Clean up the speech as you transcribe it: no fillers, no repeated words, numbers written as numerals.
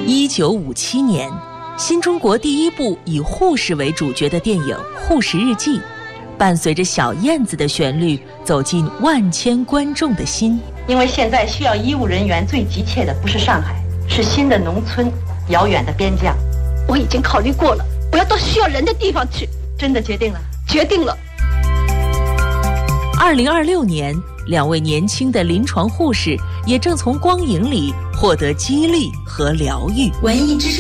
1957年，新中国第一部以护士为主角的电影《护士日记》，伴随着小燕子的旋律，走进万千观众的心。 因为现在需要医务人员最急切的不是上海，是新的农村，遥远的边疆。 我已经考虑过了，我要到需要人的地方去。 真的决定了？ 决定了。 2026年，2位年轻的临床护士也正从光影里获得激励和疗愈。 文艺之声